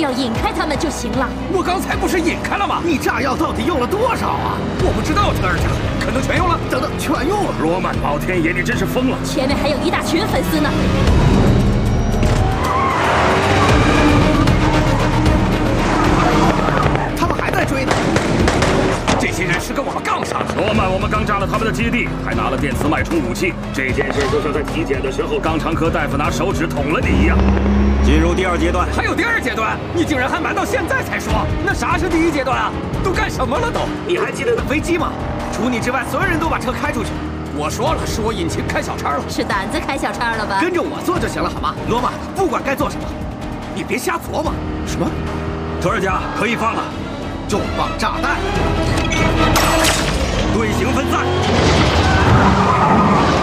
要引开他们就行了。 我刚才不是引开了吗？ 你炸药到底用了多少啊？ 我不知道，特尔加，可能全用了。 等等，全用了！ 罗曼，老天爷，你真是疯了！ 前面还有一大群粉丝呢。 他们还在追呢。 这些人是跟我们杠上的。 罗曼，我们刚炸了他们的基地，还拿了电磁脉冲武器。这件事就像在体检的时候，肛肠科大夫拿手指捅了你一样。 进入第2阶段， 还有第2阶段，你竟然还瞒到现在才说？那啥是第1阶段啊？都干什么了都？ 你还记得那飞机吗？除你之外，所有人都把车开出去。 我说了，是我引擎开小差了。 是胆子开小差了吧？ 跟着我做就行了，好吗？罗马，不管该做什么，你别瞎琢磨。什么？ 特尔加可以放了。 重磅炸弹， 队形分散。